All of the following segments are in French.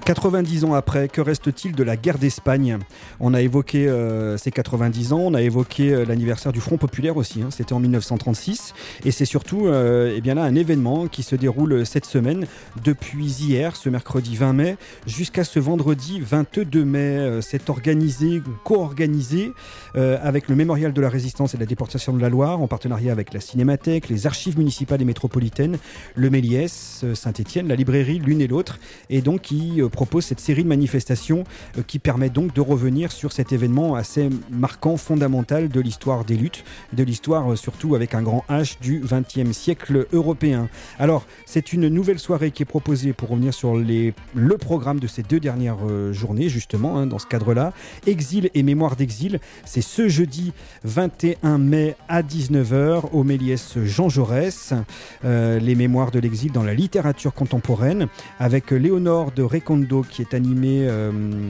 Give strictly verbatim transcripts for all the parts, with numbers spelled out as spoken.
quatre-vingt-dix ans après, que reste-t-il de la guerre d'Espagne ? On a évoqué euh, ces quatre-vingt-dix ans, on a évoqué euh, l'anniversaire du Front Populaire aussi, hein, c'était en mille neuf cent trente-six, et c'est surtout euh, eh bien là, un événement qui se déroule cette semaine, depuis hier, ce mercredi vingt mai, jusqu'à ce vendredi vingt-deux mai. Euh, c'est organisé, co-organisé euh, avec le Mémorial de la Résistance et de la Déportation de la Loire, en partenariat avec la Cinémathèque, les archives municipales et métropolitaines, le Méliès, euh, Saint-Étienne, la librairie, l'une et l'autre, et donc qui euh, propose cette série de manifestations euh, qui permet donc de revenir sur cet événement assez marquant, fondamental de l'histoire des luttes, de l'histoire euh, surtout avec un grand H du vingtième siècle européen. Alors, c'est une nouvelle soirée qui est proposée pour revenir sur les, le programme de ces deux dernières euh, journées, justement, hein, dans ce cadre-là. Exil et mémoire d'exil, c'est ce jeudi vingt et un mai à dix-neuf heures au Méliès Jean Jaurès, euh, les mémoires de l'exil dans la littérature contemporaine, avec Léonore de Recondo qui est animé euh,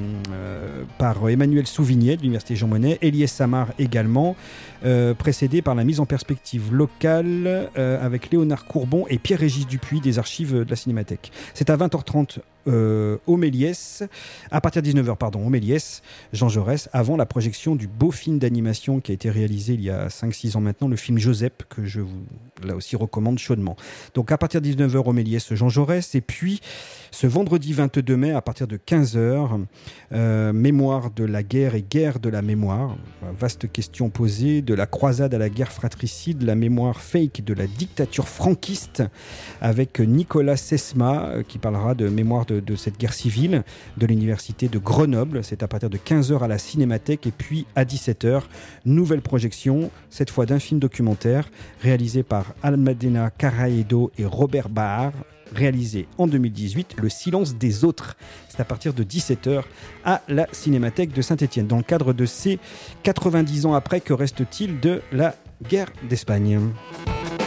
euh, par Emmanuel Souvignet de l'Université Jean Monnet, Eliès Samar également, euh, précédé par la mise en perspective locale euh, avec Léonard Courbon et Pierre-Régis Dupuis des archives de la Cinémathèque. C'est à vingt heures trente Euh, au Méliès, à partir de dix-neuf heures, pardon, au Méliès, Jean Jaurès, avant la projection du beau film d'animation qui a été réalisé il y a cinq six ans maintenant, le film Joseph, que je vous, là aussi, recommande chaudement. Donc, à partir de dix-neuf heures au Méliès, Jean Jaurès, et puis, ce vendredi vingt-deux mai, à partir de quinze heures, euh, mémoire de la guerre et guerre de la mémoire, vaste question posée, de la croisade à la guerre fratricide, la mémoire fake de la dictature franquiste, avec Nicolas Sesma, qui parlera de mémoire de De, de cette guerre civile de l'université de Grenoble. C'est à partir de quinze heures à la Cinémathèque, et puis à dix-sept heures, nouvelle projection, cette fois d'un film documentaire réalisé par Almadena Caraedo et Robert Bahar, réalisé en deux mille dix-huit, Le silence des autres. C'est à partir de dix-sept heures à la Cinémathèque de Saint-Étienne. Dans le cadre de ces quatre-vingt-dix ans après, que reste-t-il de la guerre d'Espagne ?